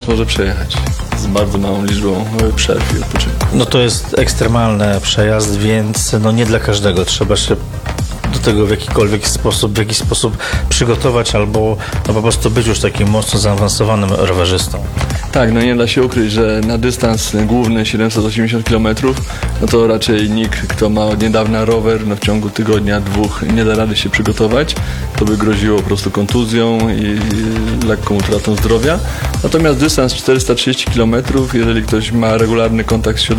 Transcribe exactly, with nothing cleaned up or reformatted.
może przejechać z bardzo małą liczbą przerw i odpoczynku. No to jest ekstremalny przejazd, więc no nie dla każdego. Trzeba się do tego w jakikolwiek sposób, w jakiś sposób przygotować albo no po prostu być już takim mocno zaawansowanym rowerzystą. Tak, no nie da się ukryć, że na dystans główny siedemset osiemdziesiąt kilometrów, no to raczej nikt, kto ma od niedawna rower, no w ciągu tygodnia, dwóch nie da rady się przygotować. To by groziło po prostu kontuzją i lekką utratą zdrowia. Natomiast dystans czterysta trzydzieści kilometrów, jeżeli ktoś ma regularny kontakt z